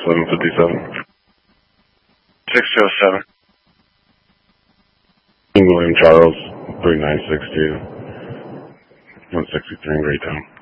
757. 607. William Charles, 3962. 163 in Greytown.